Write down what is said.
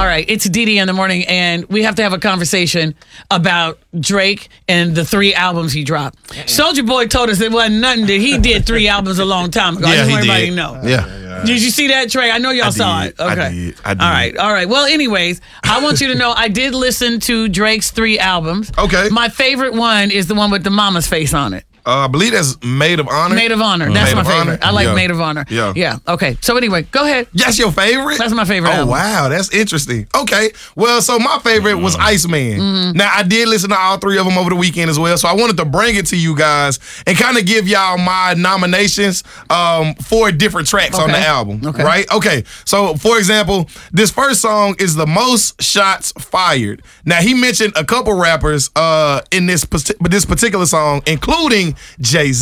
All right, it's Dee in the morning, and we have to have a conversation about Drake and the 3 albums he dropped. Soulja Boy told us it wasn't nothing that he did 3 albums a long time ago. I just want everybody to know. Yeah. Did you see that, Trey? I know y'all saw it. Okay. I did. All right. Well, anyways, I want you to know I did listen to Drake's 3 albums. Okay. My favorite one is the one with the mama's face on it. I believe that's Maid of Honor. Maid of Honor. That's my favorite. I like Maid of Honor. Yeah. Okay. So anyway, go ahead. That's your favorite? That's my favorite Oh, album. wow. That's interesting. Okay. Well, so my favorite was Iceman. Now, I did listen to all 3 of them over the weekend as well, so I wanted to bring it to you guys and kind of give y'all my nominations for different tracks on the album. Okay. Right? Okay. So, for example, this first song is The Most Shots Fired. Now, he mentioned a couple rappers in this particular song, including Jay-Z.